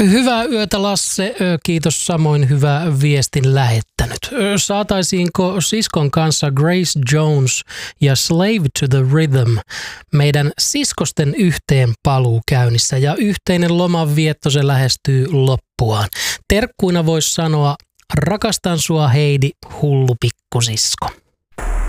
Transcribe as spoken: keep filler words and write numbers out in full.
Hyvää yötä, Lasse. Kiitos, samoin hyvää viestin lähettänyt. Saataisiinko siskon kanssa Grace Jones ja Slave to the Rhythm meidän siskosten yhteen paluu käynnissä, ja yhteinen lomanvietto, se lähestyy loppuaan. Terkkuina voisi sanoa: rakastan sua, Heidi, hullu pikkusisko.